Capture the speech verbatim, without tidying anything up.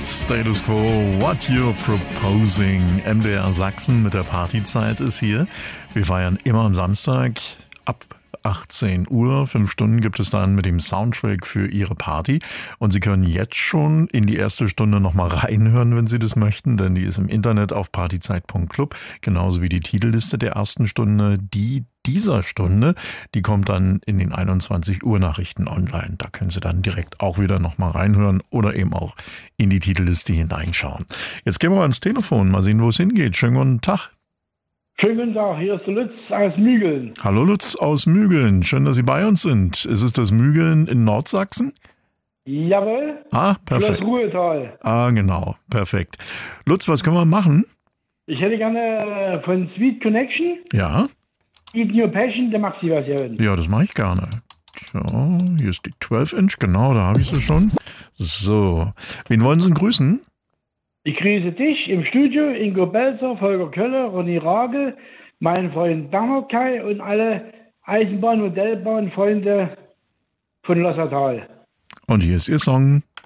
Status Quo, what you're proposing. M D R Sachsen mit der Partyzeit ist hier. Wir feiern immer am Samstag ab achtzehn Uhr. Fünf Stunden gibt es dann mit dem Soundtrack für Ihre Party. Und Sie können jetzt schon in die erste Stunde nochmal reinhören, wenn Sie das möchten, denn die ist im Internet auf partyzeit punkt club. Genauso wie die Titelliste der ersten Stunde. Die dieser Stunde, die kommt dann in den einundzwanzig Uhr Nachrichten online. Da können Sie dann direkt auch wieder nochmal reinhören oder eben auch in die Titelliste hineinschauen. Jetzt gehen wir mal ans Telefon, mal sehen, wo es hingeht. Schönen guten Tag. Schönen guten Tag, hier ist der Lutz aus Mügeln. Hallo Lutz aus Mügeln, schön, dass Sie bei uns sind. Ist es das Mügeln in Nordsachsen? Jawohl. Ah, perfekt. Das Ruhetal. Ah, genau, perfekt. Lutz, was können wir machen? Ich hätte gerne von Sweet Connection Ja. Eat Your Passion, der Maxi-Version. Ja, das mache ich gerne. So, hier ist die zwölf Inch, genau, da habe ich sie schon. So, wen wollen Sie denn grüßen? Ich grüße dich im Studio, Ingo Belzer, Volker Köller, Ronny Ragel, meinen Freund Bernhard Kai und alle Eisenbahn- und Modellbahnfreunde von Lossertal. Und hier ist Ihr Song